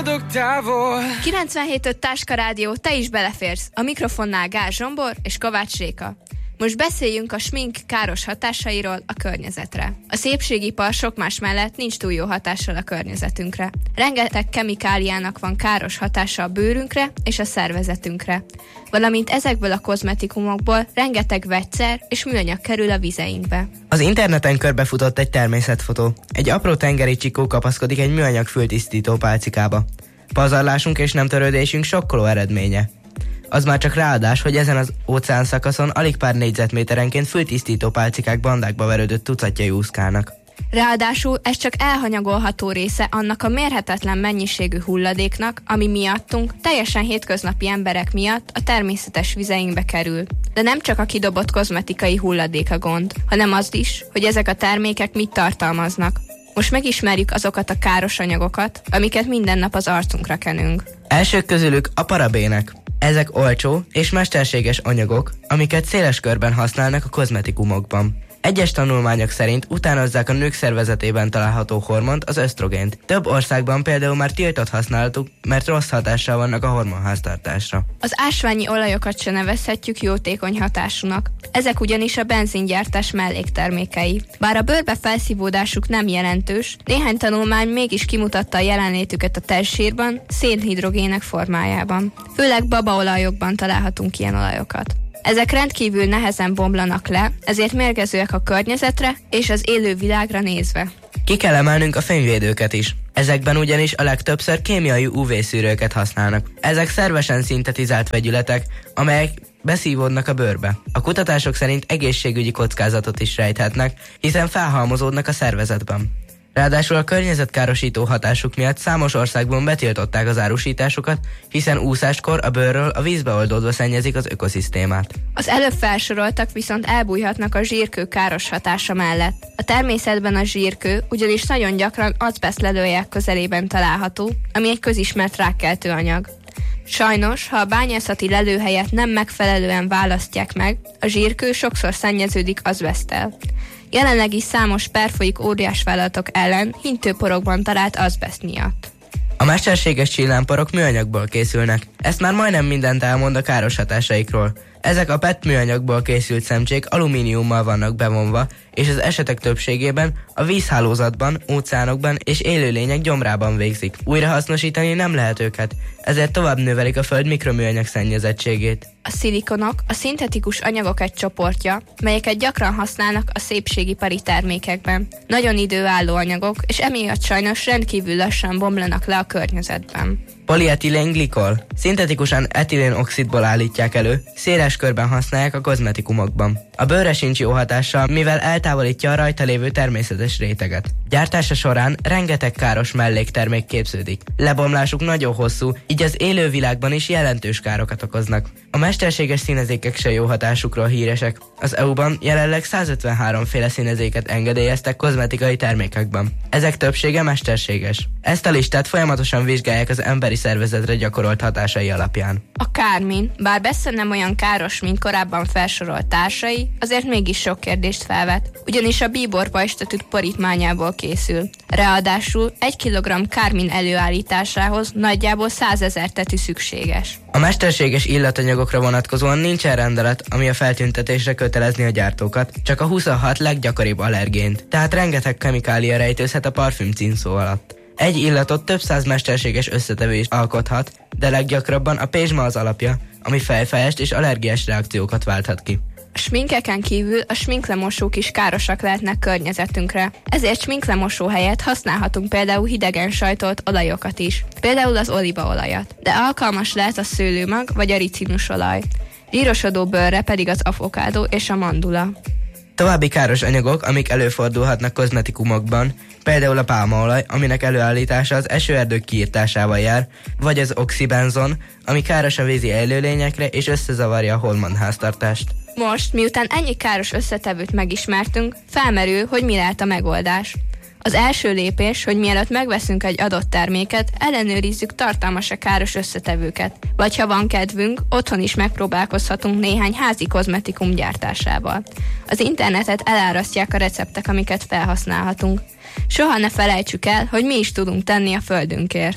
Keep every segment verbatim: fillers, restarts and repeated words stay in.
maradok távol. kilencvenhét öt Táska Rádió, te is beleférsz. A mikrofonnál Gál Zsombor és Kovács Réka. Most beszéljünk a smink káros hatásairól a környezetre. A szépségipar sok más mellett nincs túl jó hatással a környezetünkre. Rengeteg kemikáliának van káros hatása a bőrünkre és a szervezetünkre. Valamint ezekből a kozmetikumokból rengeteg vegyszer és műanyag kerül a vizeinkbe. Az interneten körbefutott egy természetfotó. Egy apró tengeri csikó kapaszkodik egy műanyag fültisztító pálcikába. Pazarlásunk és nem törődésünk sokkoló eredménye. Az már csak ráadás, hogy ezen az óceán szakaszon alig pár négyzetméterenként fültisztító pálcikák bandákba verődött tucatjai úszkálnak. Ráadásul ez csak elhanyagolható része annak a mérhetetlen mennyiségű hulladéknak, ami miattunk, teljesen hétköznapi emberek miatt a természetes vizeinkbe kerül. De nem csak a kidobott kozmetikai hulladék a gond, hanem az is, hogy ezek a termékek mit tartalmaznak. Most megismerjük azokat a káros anyagokat, amiket minden nap az arcunkra kenünk. Elsők közülük a parabének. Ezek olcsó és mesterséges anyagok, amiket széles körben használnak a kozmetikumokban. Egyes tanulmányok szerint utánozzák a nők szervezetében található hormont, az ösztrogént. Több országban például már tiltott használatuk, mert rossz hatással vannak a hormonháztartásra. Az ásványi olajokat se nevezhetjük jótékony hatásúnak. Ezek ugyanis a benzingyártás melléktermékei. Bár a bőrbe felszívódásuk nem jelentős, néhány tanulmány mégis kimutatta a jelenlétüket a testsírban, szénhidrogének formájában. Főleg babaolajokban találhatunk ilyen olajokat. Ezek rendkívül nehezen bomlanak le, ezért mérgezőek a környezetre és az élő világra nézve. Ki kell emelnünk a fényvédőket is. Ezekben ugyanis a legtöbbször kémiai ú vé-szűrőket használnak. Ezek szervesen szintetizált vegyületek, amelyek beszívódnak a bőrbe. A kutatások szerint egészségügyi kockázatot is rejthetnek, hiszen felhalmozódnak a szervezetben. Ráadásul a környezetkárosító hatásuk miatt számos országban betiltották az árusításukat, hiszen úszáskor a bőrről a vízbe oldódva szennyezik az ökoszisztémát. Az előbb felsoroltak viszont elbújhatnak a zsírkő káros hatása mellett. A természetben a zsírkő ugyanis nagyon gyakran azbeszt lelőhelyek közelében található, ami egy közismert rákkeltő anyag. Sajnos, ha a bányászati lelőhelyet nem megfelelően választják meg, a zsírkő sokszor szennyeződik azbeszttel. Jelenleg is számos per folyik óriásvállalatok ellen hintőporokban talált azbeszt miatt. A mesterséges csillámporok műanyagból készülnek. Ezt már majdnem mindent elmond a káros hatásaikról. Ezek a pé é té műanyagból készült szemcsék alumíniummal vannak bevonva, és az esetek többségében a vízhálózatban, óceánokban és élőlények gyomrában végzik. Újrahasznosítani nem lehet őket, ezért tovább növelik a föld mikroműanyag szennyezettségét. A szilikonok a szintetikus anyagok egy csoportja, melyeket gyakran használnak a szépségipari termékekben. Nagyon időálló anyagok, és emiatt sajnos rendkívül lassan bomlanak le a környezetben. Polietilenglikol. Szintetikusan etilén-oxidból állítják elő, széles körben használják a kozmetikumokban. A bőrre sincs jó hatással, mivel eltávolítja a rajta lévő természetes réteget. Gyártása során rengeteg káros melléktermék képződik. Lebomlásuk nagyon hosszú, így az élővilágban is jelentős károkat okoznak. A mesterséges színezékek se jó hatásukról híresek. Az é u-ban jelenleg százötvenhárom féle színezéket engedélyeztek kozmetikai termékekben. Ezek többsége mesterséges. Ezt a listát folyamatosan vizsgálják az emberi szervezetre gyakorolt hatásai alapján. A kármin, bár messze nem olyan káros, mint korábban felsorolt társai, azért mégis sok kérdést felvet, ugyanis a bíborpajzstetűt porítmányából készül. Ráadásul egy kilogramm kármin előállításához nagyjából százezer tetű szükséges. A mesterséges illatanyagokra vonatkozóan nincsen rendelet, ami a feltüntetésre kötelezni a gyártókat, csak a huszonhat leggyakoribb allergént, tehát rengeteg kemikália rejtőzhet a parfüm címszó alatt. Egy illatot több száz mesterséges összetevő is alkothat, de leggyakrabban a pézsma az alapja, ami fejfájást és allergiás reakciókat válthat ki. A sminkeken kívül a sminklemosók is károsak lehetnek környezetünkre, ezért sminklemosó helyett használhatunk például hidegen sajtolt olajokat is, például az olívaolajat, de alkalmas lehet a szőlőmag vagy a ricinusolaj. Zsírosodó bőrre pedig az avokádó és a mandula. További káros anyagok, amik előfordulhatnak kozmetikumokban, például a pálmaolaj, aminek előállítása az esőerdők kiirtásával jár, vagy az oxibenzon, ami káros a vízi élőlényekre és összezavarja a hormonháztartást. Most, miután ennyi káros összetevőt megismertünk, felmerül, hogy mi lehet a megoldás. Az első lépés, hogy mielőtt megveszünk egy adott terméket, ellenőrizzük, tartalmas-e káros összetevőket. Vagy ha van kedvünk, otthon is megpróbálkozhatunk néhány házi kozmetikum gyártásával. Az internetet elárasztják a receptek, amiket felhasználhatunk. Soha ne felejtsük el, hogy mi is tudunk tenni a földünkért.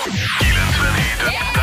kilencvenhét